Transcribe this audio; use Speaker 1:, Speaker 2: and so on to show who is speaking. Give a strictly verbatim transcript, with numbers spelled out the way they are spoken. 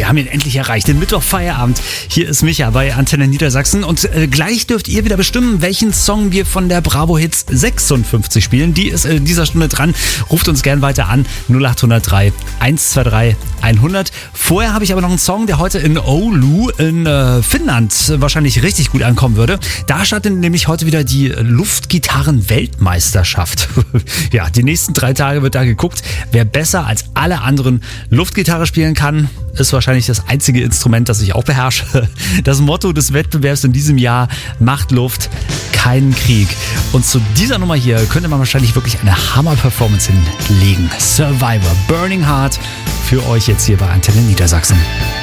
Speaker 1: wir haben ihn endlich erreicht, den Mittwochfeierabend. Hier ist Micha bei Antenne Niedersachsen und äh, gleich dürft ihr wieder bestimmen, welchen Song wir von der Bravo Hits sechsundfünfzig spielen. Die ist in äh, dieser Stunde dran. Ruft uns gern weiter an. null acht null drei eins zwei drei hundert. Vorher habe ich aber noch einen Song, der heute in Oulu in äh, Finnland wahrscheinlich richtig gut ankommen würde. Da startet nämlich heute wieder die Luftgitarren-Weltmeisterschaft. Ja, die nächsten drei Tage wird da geguckt, wer besser als alle anderen Luftgitarre spielen kann. Ist wahrscheinlich das einzige Instrument, das ich auch beherrsche. Das Motto des Wettbewerbs in diesem Jahr: Macht Luft, keinen Krieg. Und zu dieser Nummer hier könnte man wahrscheinlich wirklich eine Hammer-Performance hinlegen. Survivor, Burning Heart, für euch jetzt hier bei Antenne Niedersachsen.